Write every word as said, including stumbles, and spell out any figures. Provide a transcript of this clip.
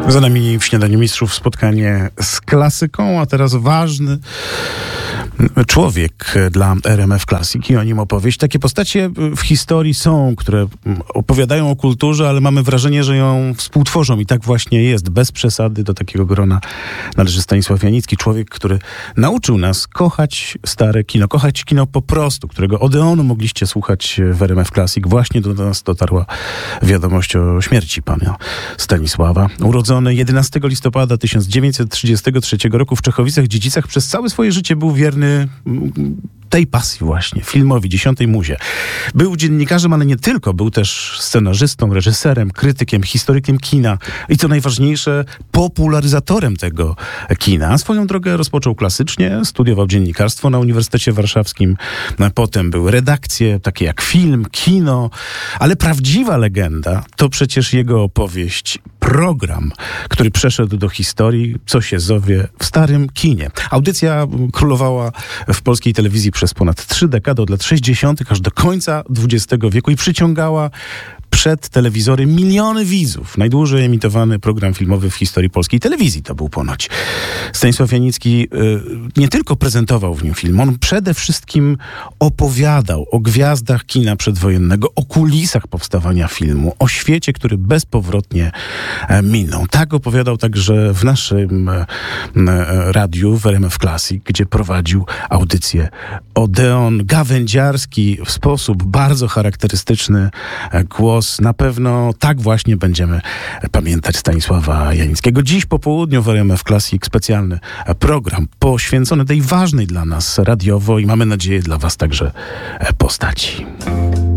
Za nami w Śniadaniu Mistrzów spotkanie z klasyką, a teraz ważny człowiek dla R M F Classic i o nim opowieść. Takie postacie w historii są, które opowiadają o kulturze, ale mamy wrażenie, że ją współtworzą i tak właśnie jest. Bez przesady do takiego grona należy Stanisław Janicki. Człowiek, który nauczył nas kochać stare kino, kochać kino po prostu, którego Odeonu mogliście słuchać w R M F Classic. Właśnie do nas dotarła wiadomość o śmierci pana Stanisława. Urodzony jedenastego listopada tysiąc dziewięćset trzydziestego trzeciego roku w Czechowicach-Dziedzicach, przez całe swoje życie był wierny tej pasji właśnie, filmowi, Dziesiątej Muzie. Był dziennikarzem, ale nie tylko. Był też scenarzystą, reżyserem, krytykiem, historykiem kina i co najważniejsze, popularyzatorem tego kina. Swoją drogę rozpoczął klasycznie, studiował dziennikarstwo na Uniwersytecie Warszawskim. Potem były redakcje, takie jak Film, Kino, ale prawdziwa legenda to przecież jego opowieść, program, który przeszedł do historii, co się zowie w starym kinie. Audycja królowała w polskiej telewizji przez ponad trzy dekady, od lat sześćdziesiątych aż do końca dwudziestego wieku i przyciągała przed telewizory miliony widzów. Najdłużej emitowany program filmowy w historii polskiej telewizji to był ponoć. Stanisław Janicki y, nie tylko prezentował w nim film, on przede wszystkim opowiadał o gwiazdach kina przedwojennego, o kulisach powstawania filmu, o świecie, który bezpowrotnie e, minął. Tak opowiadał także w naszym e, e, radiu, w R M F Classic, gdzie prowadził audycję Odeon gawędziarski w sposób bardzo charakterystyczny e, głos. Na pewno tak właśnie będziemy pamiętać Stanisława Janickiego. Dziś po południu w R M F Classic specjalny program poświęcony tej ważnej dla nas radiowo i mamy nadzieję dla was także postaci.